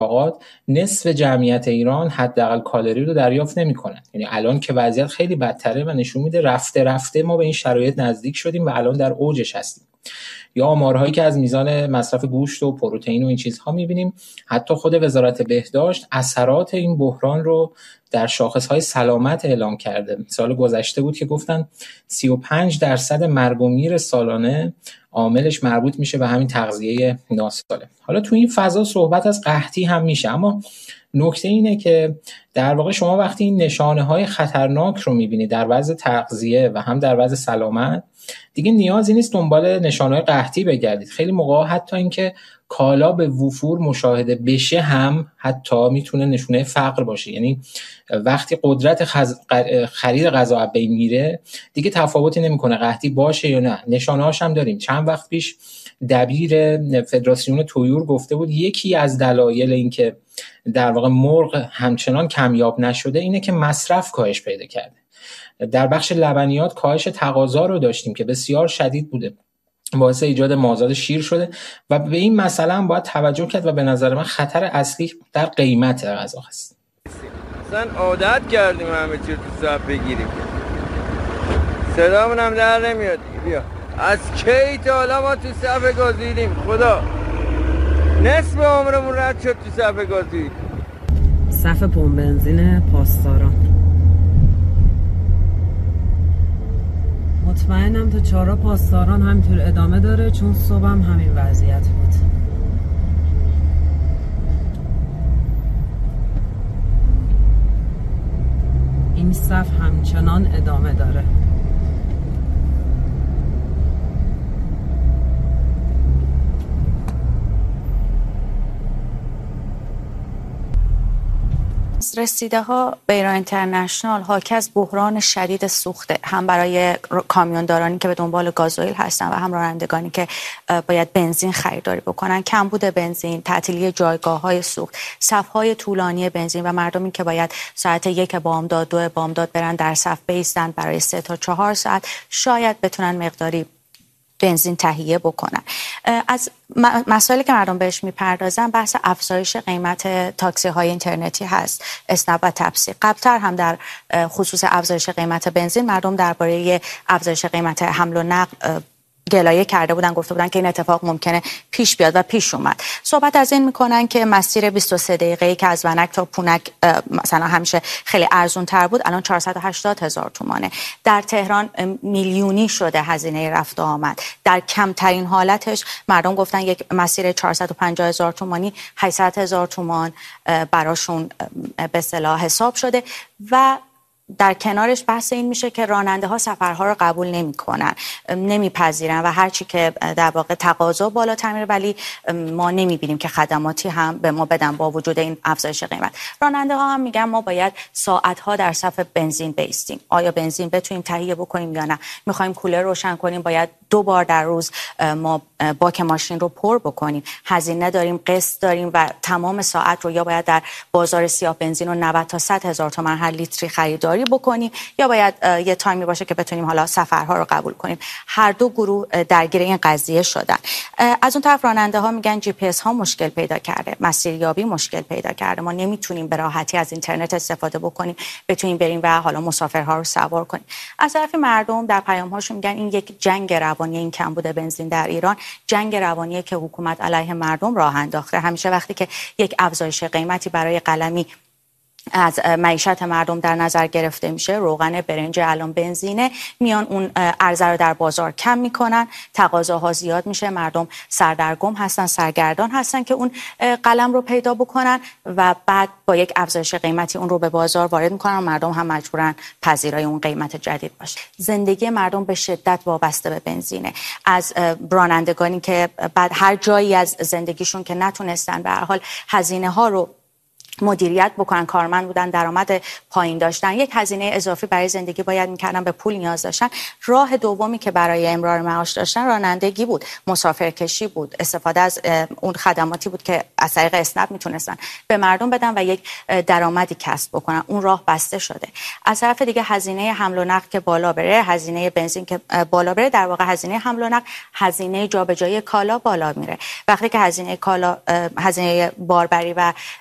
نصف جمعیت ایران حداقل کالری رو دریافت نمی‌کنن. یعنی الان که وضعیت خیلی بدتره و نشون میده رفته رفته ما به این شرایط نزدیک شدیم و الان در اوجش هستیم. یا آمارهایی که از میزان مصرف گوشت و پروتئین و این چیزها می‌بینیم، حتی خود وزارت بهداشت اثرات این بحران رو در شاخص‌های سلامت اعلام کرده. سال گذشته بود که گفتن 35% مرگ و میر سالانه عاملش مربوط میشه به همین تغذیه ناسالم. حالا تو این فضا صحبت از قحطی هم میشه، اما نکته اینه که در واقع شما وقتی این نشانه‌های خطرناک رو می‌بینید در وضع تغذیه و هم در وضع سلامت، دیگه نیازی نیست دنبال نشانه‌های قحطی بگردید. خیلی موقع حتی اینکه کالا به وفور مشاهده بشه هم حتی میتونه نشونه فقر باشه. یعنی وقتی قدرت خرید غذا از بین میره دیگه تفاوتی نمیکنه قحطی باشه یا نه. نشانه‌هاش هم داریم. چند وقت پیش دبیر فدراسیون طیور گفته بود یکی از دلایل اینکه در واقع مرغ همچنان کمیاب نشده اینه که مصرف کاهش پیدا کرده. در بخش لبنیات کاهش تقاضا رو داشتیم که بسیار شدید بوده، باعث ایجاد مازاد شیر شده و به این مسئله هم باید توجه کرد و به نظر من خطر اصلی در قیمت غذا هست. اصلا عادت کردیم همه چی تو صف بگیریم، صدامون هم در نمیاد. بیا از کی تا حالا ما تو صف گازیدیم؟ خدا نصف عمرمون رد شد تو صف گازی. صف پمپ بنزین پاسداران. مطمئنم تا چهارراه پاسداران همینطور ادامه داره، چون صبح هم همین وضعیت بود. این صف همچنان ادامه داره. رسیده ها به ایران اینترنشنال حاکی از بحران شدید سوخته، هم برای کامیوندارانی که به دنبال گازوئیل هستن و هم رانندگانی که باید بنزین خریداری بکنن. کمبود بنزین، تعطیلی جایگاه‌های سوخت، صف‌های طولانی بنزین و مردمی که باید ساعت 1 بامداد 2 بامداد برن در صف بایستن برای 3 تا 4 ساعت شاید بتونن مقداری بنزین تهیه بکنن. از مسائلی که مردم بهش میپردازن بحث افزایش قیمت تاکسی های اینترنتی هست، اسنپ و تپسی. قبلتر هم در خصوص افزایش قیمت بنزین مردم درباره افزایش قیمت حمل و نقل گلایه کرده بودن، گفته بودن که این اتفاق ممکنه پیش بیاد و پیش اومد. صحبت از این میکنن که مسیر 23 دقیقه‌ای که از ونک تا پونک مثلا همیشه خیلی ارزون تر بود الان 480,000 تومانه. در تهران میلیونی شده هزینه رفت و آمد. در کمترین حالتش مردم گفتن یک مسیر 450,000 تومانی 800,000 تومان براشون به اصطلاح حساب شده و در کنارش بحث این میشه که راننده ها سفرها رو قبول نمیکنن، نمیپذیرن و هرچی که در واقع تقاضا بالاتر میره ولی ما نمیبینیم که خدماتی هم به ما بدن با وجود این افزایش قیمت. راننده ها هم میگن ما باید ساعت ها در صف بنزین بایستیم. آیا بنزین بتونیم تهیه بکنیم یا نه؟ میخوایم کولر روشن کنیم، باید 2 بار در روز ما باک ماشین رو پر بکنیم. هزینه داریم، قسط داریم و تمام ساعت رو یا باید در بازار سیاه بنزین رو 90 تا 100,000 تومان هر لیتری خریداری بکنیم یا باید یه تایمی باشه که بتونیم حالا سفرها رو قبول کنیم. هر دو گروه درگیر این قضیه شدن. از اون طرف راننده ها میگن جی پی اس ها مشکل پیدا کرده، مسیریابی مشکل پیدا کرده، ما نمیتونیم به راحتی از اینترنت استفاده بکنیم، بتونیم بریم و حالا مسافرها رو سوار کنیم. از طرف مردم در پیام هاشون میگن این یک جنگ روانی، این کمبود بنزین در ایران جنگ روانیه که حکومت علیه مردم راه انداخته. همیشه وقتی که یک افزایش قیمتی برای قلمی از معیشت مردم در نظر گرفته میشه، روغن، برنج، الان بنزینه، میان اون عرضه رو در بازار کم میکنن، تقاضاها زیاد میشه، مردم سردرگم هستن، سرگردان هستن که اون قلم رو پیدا بکنن و بعد با یک افزایش قیمتی اون رو به بازار وارد میکنن و مردم هم مجبورن پذیرای اون قیمت جدید باشه. زندگی مردم به شدت وابسته به بنزینه. از رانندگانی که بعد هر جایی از زندگیشون که نتونستن به هر حال هزینه ها رو مدیریت بکنن، کارمند بودن، درآمد پایین داشتن، یک هزینه اضافی برای زندگی باید میکردن، به پول نیاز داشتن. راه دومی که برای امرار معاش داشتن رانندگی بود، مسافرکشی بود، استفاده از اون خدماتی بود که از طریق اسنپ میتونستن به مردم بدن و یک درآمدی کسب بکنن. اون راه بسته شده. از طرف دیگه هزینه حمل و نقل که بالا بره، هزینه بنزین که بالا بره، در واقع هزینه حمل و نقل، هزینه جابجایی کالا بالا میره. وقتی که هزینه کالا، هزینه باربری و